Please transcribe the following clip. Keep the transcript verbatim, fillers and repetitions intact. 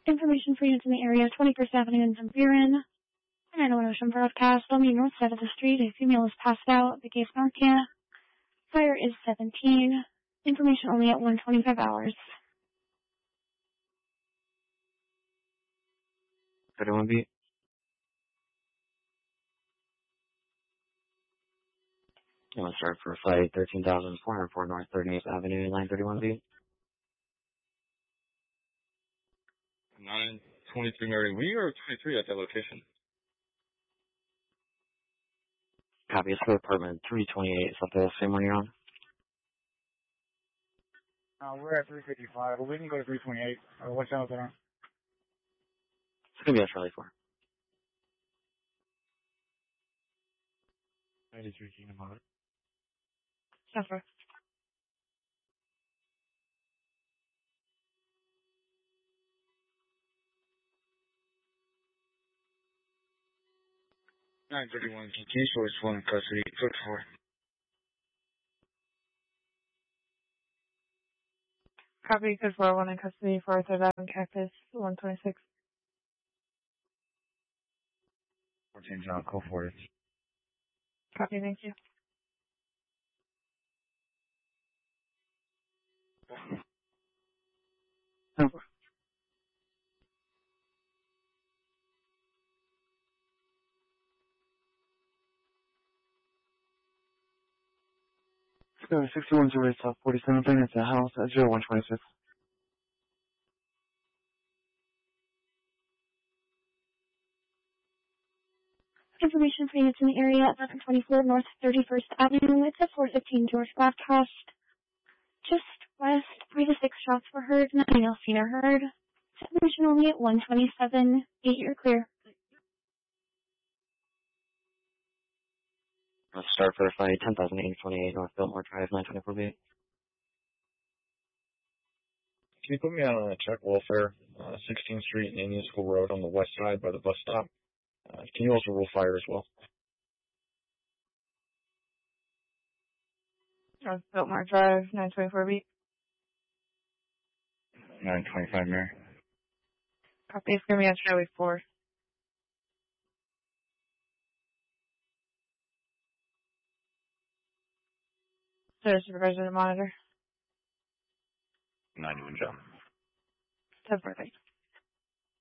Information for units in the area, twenty-first Avenue in Van Buren. And I know an ocean broadcast on the north side of the street. A female is passed out. The case Narcan. Fire is seventeen. Information only at one twenty-five hours. thirty-one beat. You want to start for flight thirteen thousand four hundred four North thirty-eighth Avenue, line thirty-one B. nine twenty-three Mary. We are twenty-three at that location. Copy. It's for apartment three twenty-eight. Is that the same one you're on? Uh, we're at three fifty-five, but we can go to three twenty-eight. Uh, what channel is that on? It's going to be at Charlie four. ninety-three Kingdom Mother. Suffer. nine thirty-one, can you source one in custody? Look for. Copy, good for one in custody for Third Avenue Cactus, one twenty-six. fourteen John, call for it. Copy, thank you. Over. Let's go to sixty-one zero eight South forty-seventh Lane. It's a house at zero one twenty-six. Information for units in the area, eleven twenty-four North thirty-first Avenue. It's at four fifteen George broadcast. Just west, three to six shots were heard, nothing else seen or heard. Information only at one twenty-seven. eight, you're clear. Let's start for flight ten thousand eight hundred twenty-eight North Biltmore Drive, nine twenty-four B. Can you put me on a check welfare, uh, sixteenth Street and Indian School Road on the west side by the bus stop? Uh, can you also roll fire as well? North Biltmore Drive, nine twenty-four B. nine twenty-five, Mary. Copy, it's going to be on Charlie four. Service supervisor to monitor. ninety-one, John. ten four, thanks.